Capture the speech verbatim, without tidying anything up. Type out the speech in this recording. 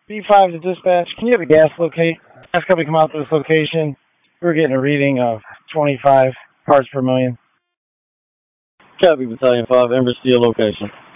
B five to dispatch. Can you have a gas locate? Gas company come out to this location. We're getting a reading of twenty-five parts per million. Copy, Battalion five, Ember Steel location.